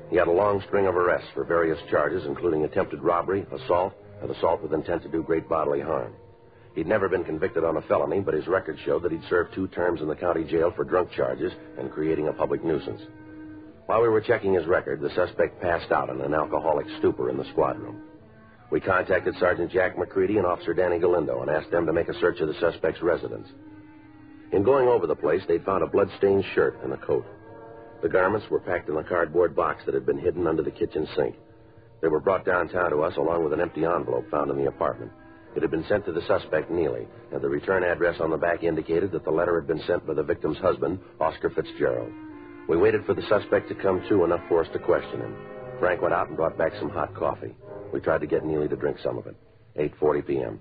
He had a long string of arrests for various charges, including attempted robbery, assault, and assault with intent to do great bodily harm. He'd never been convicted on a felony, but his record showed that he'd served 2 terms in the county jail for drunk charges and creating a public nuisance. While we were checking his record, the suspect passed out in an alcoholic stupor in the squad room. We contacted Sergeant Jack McCready and Officer Danny Galindo and asked them to make a search of the suspect's residence. In going over the place, they'd found a blood-stained shirt and a coat. The garments were packed in a cardboard box that had been hidden under the kitchen sink. They were brought downtown to us along with an empty envelope found in the apartment. It had been sent to the suspect, Neely, and the return address on the back indicated that the letter had been sent by the victim's husband, Oscar Fitzgerald. We waited for the suspect to come to enough for us to question him. Frank went out and brought back some hot coffee. We tried to get Neely to drink some of it. 8:40 p.m.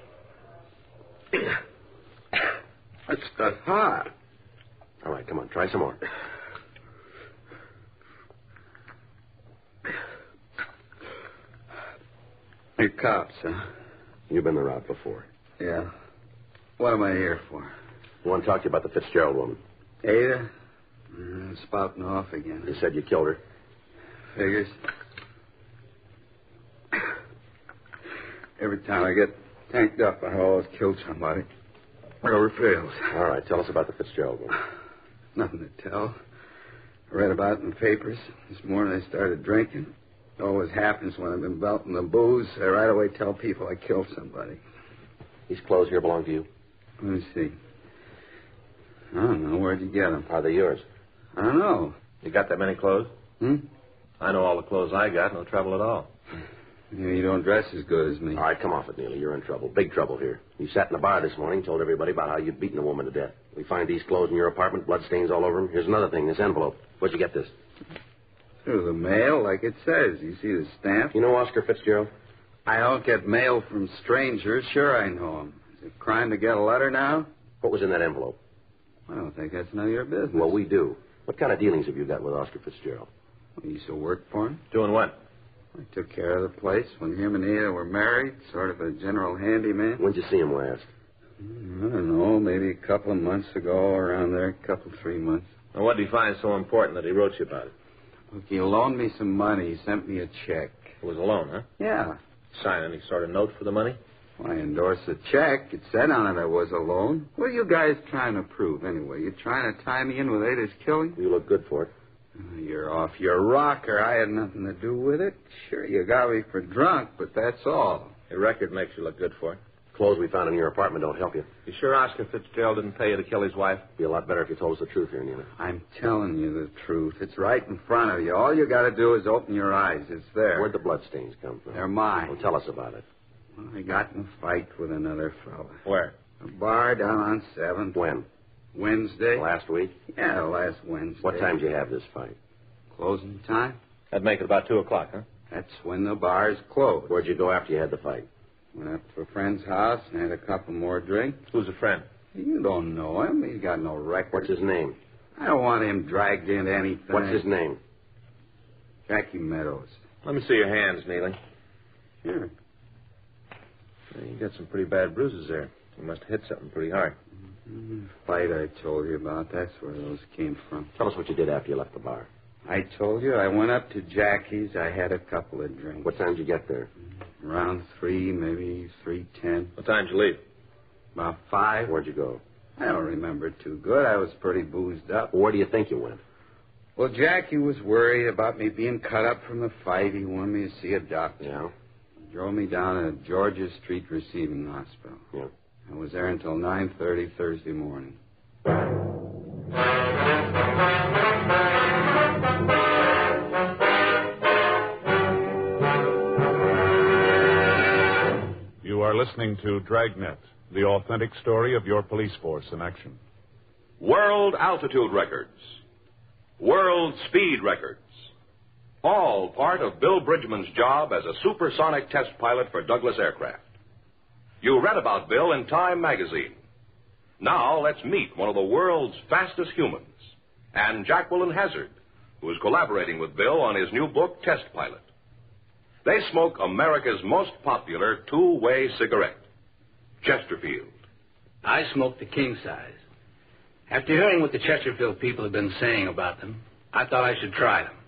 That's not hot. All right, come on, try some more. You're cops, huh? You've been the route before. Yeah. What am I here for? I want to talk to you about the Fitzgerald woman. Ada? Spouting off again. You said you killed her. Figures. Every time I get tanked up, I always kill somebody. Whatever fails. All right, tell us about the Fitzgerald woman. Nothing to tell. I read about it in the papers. This morning I started drinking. It always happens when I've been belting the booze. I right away tell people I killed somebody. These clothes here belong to you? Let me see. I don't know. Where'd you get them? Are they yours? I don't know. You got that many clothes? I know all the clothes I got. No trouble at all. You don't dress as good as me. All right, come off it, Neely. You're in trouble. Big trouble here. You sat in the bar this morning, told everybody about how you'd beaten a woman to death. We find these clothes in your apartment, bloodstains all over them. Here's another thing, this envelope. Where'd you get this? Through the mail, like it says. You see the stamp? You know Oscar Fitzgerald? I don't get mail from strangers. Sure I know him. Is it a crime to get a letter now? What was in that envelope? I don't think that's none of your business. Well, we do. What kind of dealings have you got with Oscar Fitzgerald? You used to work for him? Doing what? I took care of the place when him and Ada were married, sort of a general handyman. When'd you see him last? I don't know, maybe a couple of months ago, around there, a couple, 3 months. Well, what did he find so important that he wrote you about it? Look, he loaned me some money. He sent me a check. It was a loan, huh? Yeah. Sign any sort of note for the money? Well, I endorsed the check. It said on it I was a loan. What are you guys trying to prove, anyway? You trying to tie me in with Ada's killing? You look good for it. You're off your rocker. I had nothing to do with it. Sure, you got me for drunk, but that's all. Your record makes you look good for it. Clothes we found in your apartment don't help you. You sure Oscar Fitzgerald didn't pay you to kill his wife? Be a lot better if you told us the truth here, Neely. I'm telling you the truth. It's right in front of you. All you got to do is open your eyes. It's there. Where'd the bloodstains come from? They're mine. Well, tell us about it. Well, I got in a fight with another fella. Where? A bar down on 7th. When? Wednesday. Last week? Yeah, last Wednesday. What time did you have this fight? Closing time? That'd make it about 2 o'clock, huh? That's when the bar's closed. Where'd you go after you had the fight? Went up to a friend's house and had a couple more drinks. Who's a friend? You don't know him. He's got no record. What's his name? I don't want him dragged into anything. What's his name? Jackie Meadows. Let me see your hands, Neely. Sure. Well, you got some pretty bad bruises there. You must have hit something pretty hard. Fight I told you about, that's where those came from. Tell us what you did after you left the bar. I told you I went up to Jackie's. I had a couple of drinks. What time did you get there? Around 3, maybe 3:10. What time did you leave? About 5. Where'd you go? I don't remember too good. I was pretty boozed up. Where do you think you went? Well, Jackie was worried about me being cut up from the fight. He wanted me to see a doctor. Yeah? He drove me down to Georgia Street Receiving Hospital. Yeah. I was there until 9:30 Thursday morning. You are listening to Dragnet, the authentic story of your police force in action. World altitude records. World speed records. All part of Bill Bridgman's job as a supersonic test pilot for Douglas Aircraft. You read about Bill in Time magazine. Now let's meet one of the world's fastest humans, and Jacqueline Hazard, who is collaborating with Bill on his new book, Test Pilot. They smoke America's most popular two-way cigarette, Chesterfield. I smoke the king size. After hearing what the Chesterfield people have been saying about them, I thought I should try them.